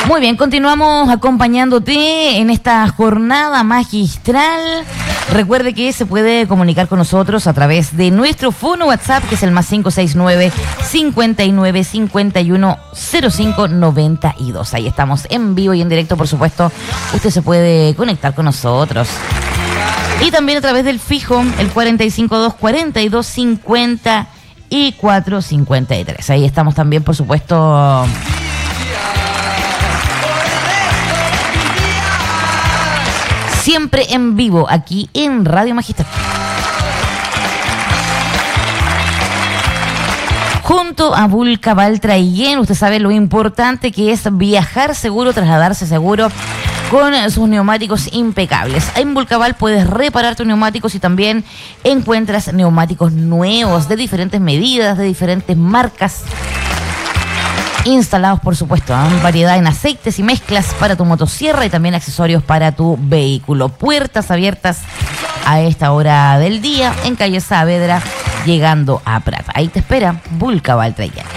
Muy bien, continuamos acompañándote en esta jornada magistral. Recuerde que se puede comunicar con nosotros a través de nuestro fono WhatsApp, que es el más 569 59 51 05 92. Ahí estamos en vivo y en directo, por supuesto. Usted se puede conectar con nosotros. Y también a través del fijo, el 452 42 54 53. Ahí estamos también, por supuesto. Siempre en vivo, aquí en Radio Magistral. Junto a Vulcaval Traillén, usted sabe lo importante que es viajar seguro, trasladarse seguro, con sus neumáticos impecables. En Vulcaval puedes reparar tus neumáticos y también encuentras neumáticos nuevos, de diferentes medidas, de diferentes marcas. Instalados, por supuesto, variedad en aceites y mezclas para tu motosierra y también accesorios para tu vehículo. Puertas abiertas a esta hora del día en calle Saavedra, llegando a Prat. Ahí te espera Vulcaval Traillén.